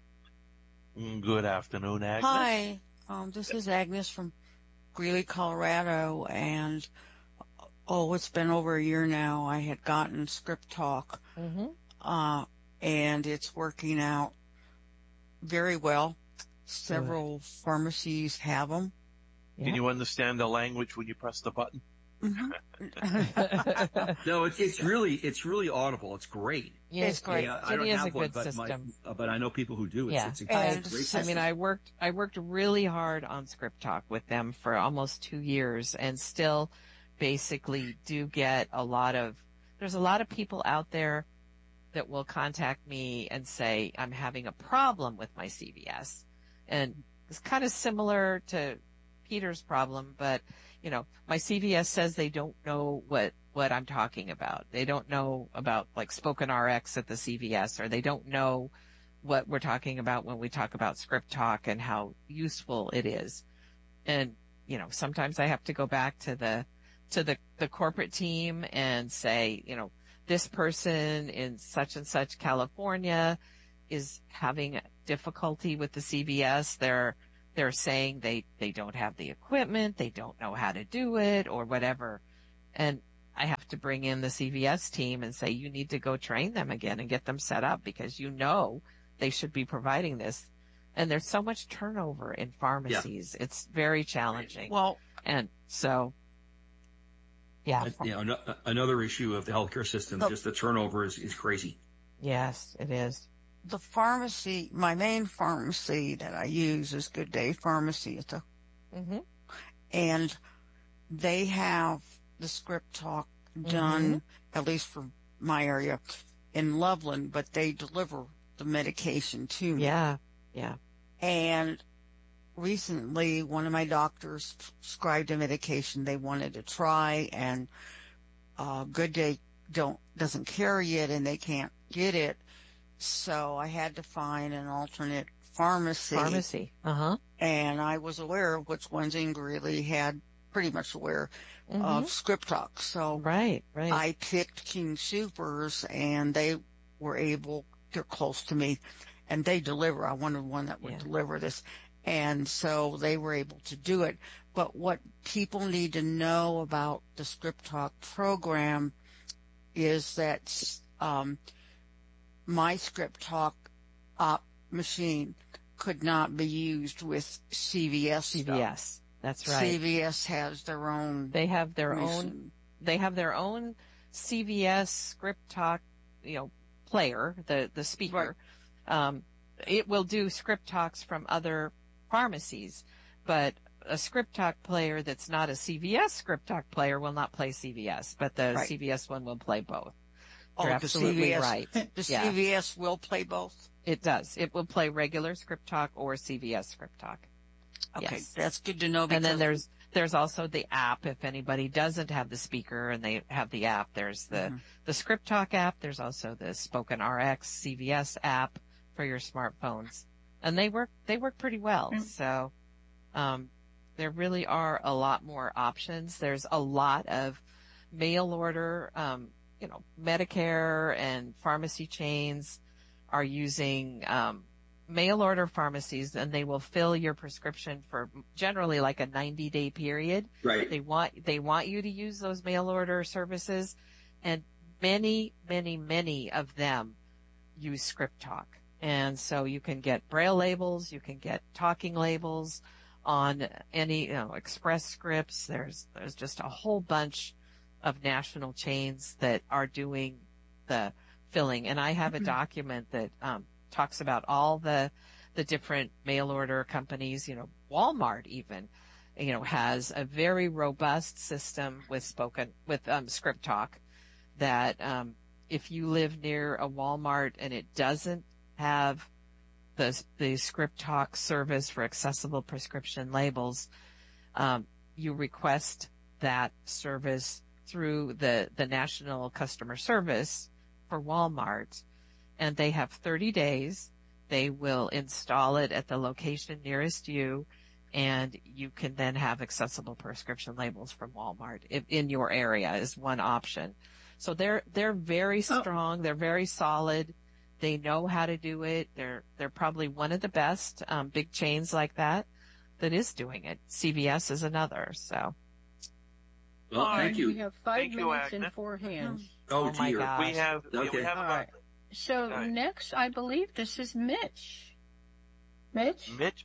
Mm, Good afternoon, Agnes. Hi, um, this is Agnes from Greeley, Colorado, and oh, it's been over a year now. I had gotten Script Talk, Mm-hmm. uh, and it's working out very well. Several pharmacies have them. Can you understand the language when you press the button? No, it's it's really it's really audible. It's great. Yeah, It's great. Yeah, I It don't is have a one, good but system. my uh, but I know people who do. It's, Yeah. it's a And great I system. I mean, I worked, I worked really hard on Script Talk with them for almost two years and still basically do get a lot of, there's a lot of people out there that will contact me and say, I'm having a problem with my C V S. And it's kind of similar to Peter's problem, but you know, my C V S says they don't know what, what I'm talking about. They don't know about like Spoken R X at the C V S, or they don't know what we're talking about when we talk about script talk and how useful it is. And, you know, sometimes I have to go back to the, to the, the corporate team and say, you know, this person in such and such California is having difficulty with the C V S. They're, they're saying they, they don't have the equipment, they don't know how to do it or whatever. And I have to bring in the C V S team and say, you need to go train them again and get them set up because you know they should be providing this. And there's so much turnover in pharmacies. Yeah. It's very challenging. Well, and so, yeah. Uh, you know, another issue of the healthcare system, the, just the turnover is, is crazy. Yes, it is. The pharmacy, my main pharmacy that I use is Good Day Pharmacy. It's a, mm-hmm. And they have the script talk done, mm-hmm. at least for my area, in Loveland, but they deliver the medication to me. Yeah, yeah. And recently, one of my doctors prescribed a medication they wanted to try, and uh, Good Day don't doesn't carry it, and they can't get it. So I had to find an alternate pharmacy. Pharmacy, uh-huh. And I was aware of which ones in Greeley had pretty much aware mm-hmm. of script talk. So right, right. I picked King Soopers, and they were able, they're close to me, and they deliver. I wanted one that would yeah. deliver this. And so they were able to do it. But what people need to know about the script talk program is that um, my script talk op machine could not be used with C V S C V S. Stuff. That's right. C V S has their own. They have their reason. own. They have their own C V S script talk, you know, player, the the speaker. Right. Um, it will do script talks from other pharmacies, but a script talk player that's not a C V S script talk player will not play C V S, but the right. C V S one will play both. You're oh, absolutely the C V S, right. The yeah. C V S will play both? It does. It will play regular script talk or C V S script talk. Okay, yes. That's good to know. And then there's there's also the app. If anybody doesn't have the speaker and they have the app, there's the mm-hmm. the Script Talk app. There's also the Spoken R X C V S app for your smartphones, and they work they work pretty well. Mm-hmm. So um, there really are a lot more options. There's a lot of mail order. Um, you know, Medicare and pharmacy chains are using. Um, mail order pharmacies, and they will fill your prescription for generally like a ninety day period. Right. They want, they want you to use those mail order services, and many, many, many of them use script talk. And so you can get braille labels, you can get talking labels on any, you know, Express Scripts. There's, there's just a whole bunch of national chains that are doing the filling. And I have a document that, um, talks about all the the different mail order companies. You know, Walmart even, you know, has a very robust system with spoken with um, script talk. That um, if you live near a Walmart and it doesn't have the the script talk service for accessible prescription labels, um, you request that service through the the national customer service for Walmart. And they have thirty days. They will install it at the location nearest you, and you can then have accessible prescription labels from Walmart in, in your area is one option. So they're they're very strong. Oh. They're very solid. They know how to do it. They're they're probably one of the best um, big chains like that that is doing it. C V S is another. So. Well, thank you. We have five thank minutes you, and four hands. Oh, oh my gosh. We have. Okay. We have All about, right. So right. next, I believe this is Mitch. Mitch? Mitch?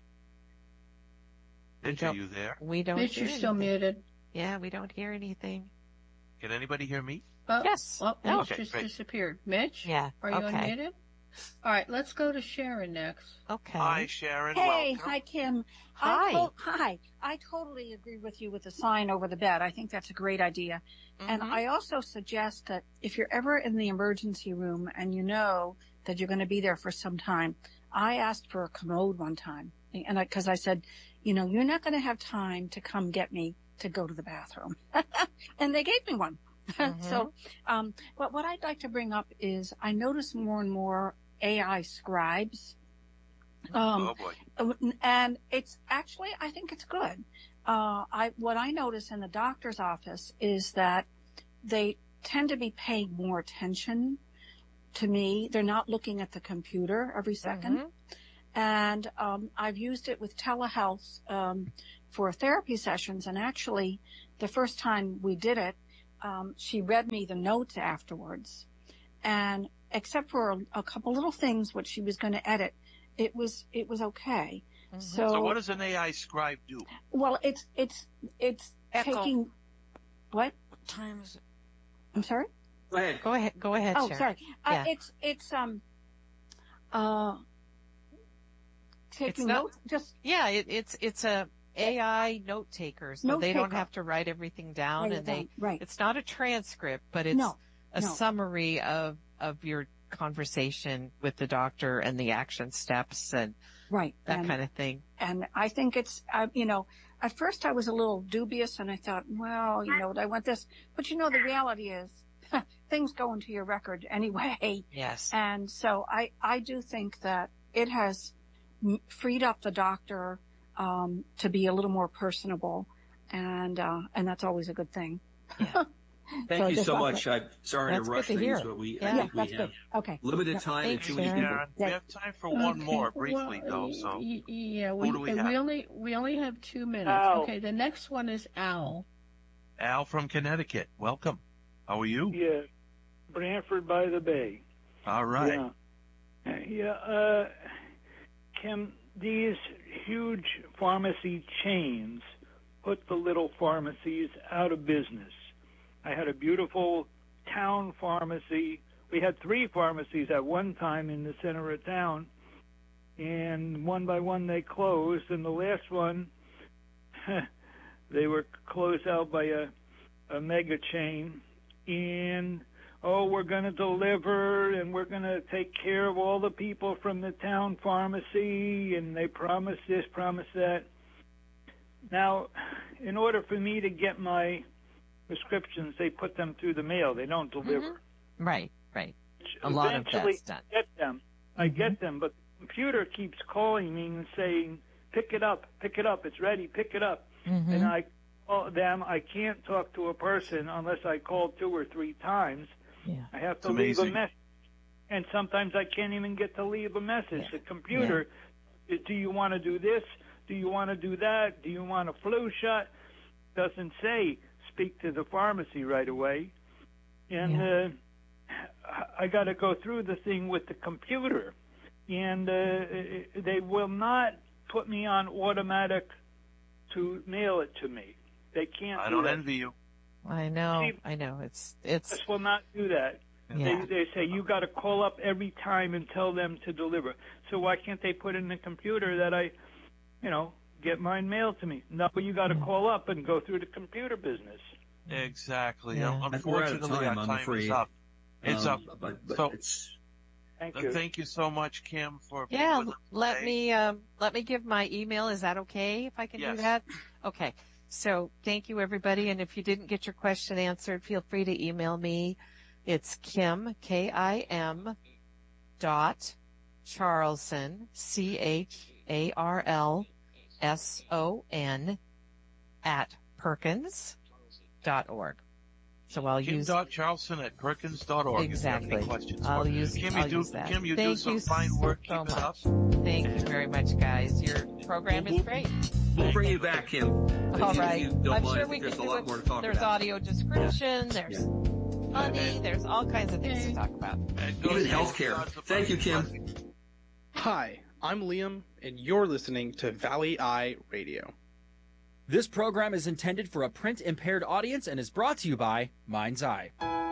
Mitch, are you there? We don't Mitch, hear you're still anything. muted. Yeah, we don't hear anything. Can anybody hear me? Oh, yes. Well, Oh, Mitch okay, just great. disappeared. Mitch? Yeah. Are you okay. unmuted? All right, let's go to Sharon next. Okay. Hi, Sharon. Hey, welcome. hi, Kim. Hi. I to- hi. I totally agree with you with the sign over the bed. I think that's a great idea. Mm-hmm. And I also suggest that if you're ever in the emergency room and you know that you're going to be there for some time, I asked for a commode one time. And because I, I said, you know, you're not going to have time to come get me to go to the bathroom. And they gave me one. Mm-hmm. So, um, but what I'd like to bring up is I notice more and more A I scribes. Um, Oh boy. and it's actually, I think it's good. Uh, I, what I notice in the doctor's office is that they tend to be paying more attention to me. They're not looking at the computer every second. Mhm. And, um, I've used it with telehealth, um, for therapy sessions. And actually the first time we did it, um, she read me the notes afterwards, and except for a, a couple little things which she was going to edit, it was, it was okay. Mhm. So, So what does an A I scribe do? well, it's, it's, it's Echo. taking, what? What time is it? I'm sorry? Go ahead. Go ahead. Go ahead, Oh, Sharon. sorry. Uh, Yeah. it's, it's, um, uh, taking not- notes, just Yeah, it, it's it's a A I note taker, so Note they don't taker. have to write everything down, write it and they down. Right. it's not a transcript, but it's No, a no. summary of of your conversation with the doctor and the action steps and Right. that and, kind of thing. and I think it's, uh, you know, at first I was a little dubious and I thought, well, you know, I want this, but you know, the reality is things go into your record anyway. Yes. And so I, I do think that it has m- freed up the doctor, um, to be a little more personable, and, uh, and that's always a good thing. Yeah. Thank So you just so like much. it. I'm sorry That's to good rush to things, hear. but we, Yeah. I Yeah, think we that's have good. Okay. limited Yeah. time and Thanks, too many Sharon. people. Sharon, Yeah. we have time for one Okay, more briefly well, though, so. y- Yeah, Who we, do we we have? only we only have two minutes. Al. Okay, the next one is Al. Al from Connecticut, welcome. How are you? Yeah, Brantford by the Bay. All right. Yeah. Yeah, uh, Kim, these huge pharmacy chains put the little pharmacies out of business. I had a beautiful town pharmacy. We had three pharmacies at one time in the center of town, and one by one they closed, and the last one, they were closed out by a, a mega chain, and oh, we're going to deliver, and we're going to take care of all the people from the town pharmacy, and they promise this, promise that. Now, in order for me to get my prescriptions, they put them through the mail. They don't deliver. Right. Right. A lot of Eventually, that's done. I get them. I get them, but the computer keeps calling me and saying, pick it up, pick it up, it's ready, pick it up. Mhm. And I call them. I can't talk to a person unless I call two or three times. Yeah. I have to It's leave a amazing. message. And sometimes I can't even get to leave a message. Yeah. The computer, do you want to do this? Do you want to do that? Do you want a flu shot? Doesn't say speak to the pharmacy right away. And Yeah. uh, I got to go through the thing with the computer. And uh, they will not put me on automatic to mail it to me. They can't I do don't that. envy you. I know. See- I know. It's it's Just will not do that. yeah. They, they say you got to call up every time and tell them to deliver. So why can't they put in the computer that I, you know, get mine mailed to me? No, you got to Yeah. call up and go through the computer business. Exactly. Yeah. Um, I think we're out of Unfortunately, time, our I'm time afraid. is up. It's Um, up. But, but So- it's, Thank Uh, you. Thank you so much, Kim, for being Yeah, with us let today. me um, let me give my email. Is that okay if I can Yes. do that? Okay. So thank you, everybody. And if you didn't get your question answered, feel free to email me. It's Kim, K I M dot Charlson, C H A R L S O N at Perkins dot org. So I'll Kim use dot Charlson at Perkins dot org. exactly. If you have any questions I'll for use Kim, I'll you do, use that. Kim, you Thank do some you fine work. so Keep it up. much. Thank you very much, guys. Your program is great. we'll bring you back, Kim. If All you, right. if you don't I'm mind, sure I we think there's can a do lot it. more to talk There's about. audio description. There's money. There's all kinds of things to talk about. And go Even to healthcare. God's Thank you, Kim. blessing. Hi, I'm Liam, and you're listening to Valley Eye Radio. This program is intended for a print-impaired audience and is brought to you by Mind's Eye.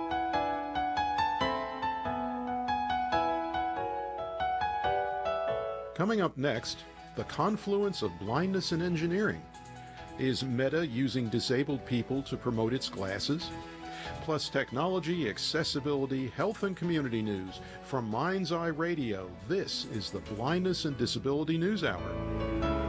Coming up next, the confluence of blindness and engineering. Is Meta using disabled people to promote its glasses? Plus technology, accessibility, health, and community news. From Mind's Eye Radio, this is the Blindness and Disability News Hour.